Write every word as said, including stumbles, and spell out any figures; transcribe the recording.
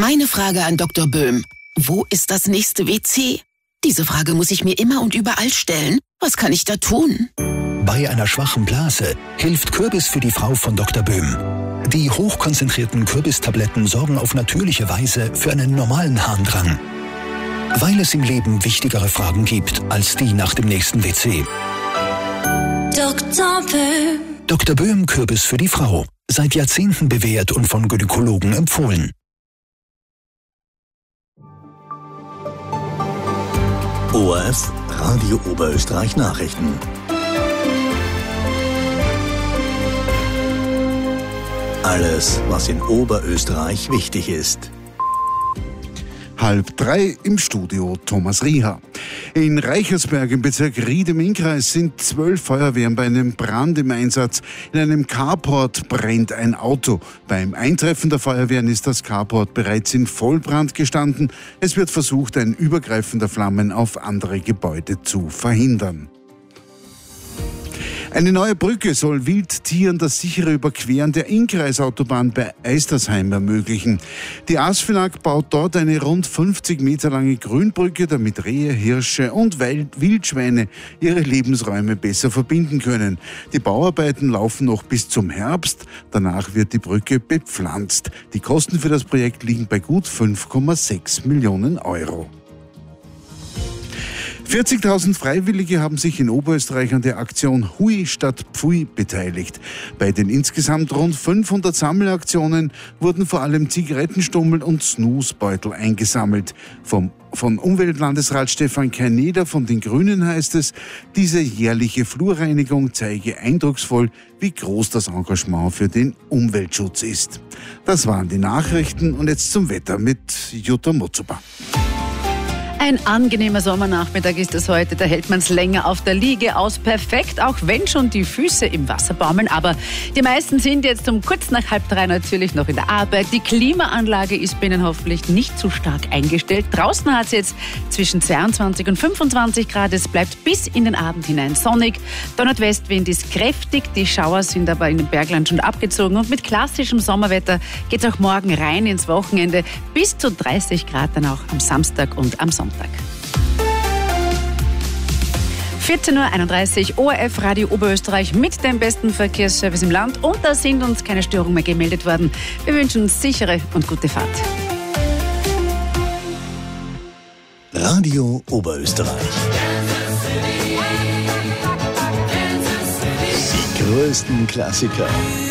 Meine Frage an Doktor Böhm. Wo ist das nächste W C? Diese Frage muss ich mir immer und überall stellen. Was kann ich da tun? Bei einer schwachen Blase hilft Kürbis für die Frau von Doktor Böhm. Die hochkonzentrierten Kürbistabletten sorgen auf natürliche Weise für einen normalen Harndrang. Weil es im Leben wichtigere Fragen gibt als die nach dem nächsten W C. Doktor Böhm. Doktor Böhm Kürbis für die Frau. Seit Jahrzehnten bewährt und von Gynäkologen empfohlen. O R F Radio Oberösterreich Nachrichten. Alles, was in Oberösterreich wichtig ist. Halb drei im Studio Thomas Rieher. In Reichersberg im Bezirk Ried im Innkreis sind zwölf Feuerwehren bei einem Brand im Einsatz. In einem Carport brennt ein Auto. Beim Eintreffen der Feuerwehren ist das Carport bereits in Vollbrand gestanden. Es wird versucht, ein Übergreifen der Flammen auf andere Gebäude zu verhindern. Eine neue Brücke soll Wildtieren das sichere Überqueren der Innkreisautobahn bei Eistersheim ermöglichen. Die ASFINAG baut dort eine rund fünfzig Meter lange Grünbrücke, damit Rehe, Hirsche und Wildschweine ihre Lebensräume besser verbinden können. Die Bauarbeiten laufen noch bis zum Herbst. Danach wird die Brücke bepflanzt. Die Kosten für das Projekt liegen bei gut fünf Komma sechs Millionen Euro. vierzigtausend Freiwillige haben sich in Oberösterreich an der Aktion Hui statt Pfui beteiligt. Bei den insgesamt rund fünfhundert Sammelaktionen wurden vor allem Zigarettenstummel und Snusbeutel eingesammelt. Vom, von Umweltlandesrat Stefan Kerneder von den Grünen heißt es, diese jährliche Flurreinigung zeige eindrucksvoll, wie groß das Engagement für den Umweltschutz ist. Das waren die Nachrichten und jetzt zum Wetter mit Jutta Mutzuber. Ein angenehmer Sommernachmittag ist es heute, da hält man es länger auf der Liege aus. Perfekt, auch wenn schon die Füße im Wasser baumeln. Aber die meisten sind jetzt um kurz nach halb drei natürlich noch in der Arbeit. Die Klimaanlage ist bei Ihnen hoffentlich nicht zu stark eingestellt. Draußen hat es jetzt zwischen zweiundzwanzig und fünfundzwanzig Grad. Es bleibt bis in den Abend hinein sonnig. Der Nordwestwind ist kräftig. Die Schauer sind aber in dem Bergland schon abgezogen. Und mit klassischem Sommerwetter geht es auch morgen rein ins Wochenende. Bis zu dreißig Grad dann auch am Samstag und am Sonntag. vierzehn Uhr einunddreißig, O R F Radio Oberösterreich mit dem besten Verkehrsservice im Land. Und da sind uns keine Störungen mehr gemeldet worden. Wir wünschen uns sichere und gute Fahrt. Radio Oberösterreich. Die größten Klassiker